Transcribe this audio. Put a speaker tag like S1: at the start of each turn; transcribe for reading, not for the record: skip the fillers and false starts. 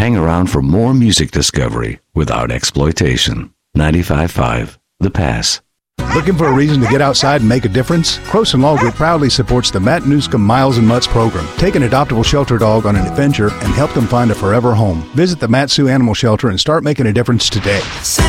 S1: Hang around for more music discovery without exploitation. 95.5 The Pass.
S2: Looking for a reason to get outside and make a difference? Croson Law Group proudly supports the Matt Newscomb Miles and Mutts program. Take an adoptable shelter dog on an adventure and help them find a forever home. Visit the Mat-Su Animal Shelter and start making a difference today.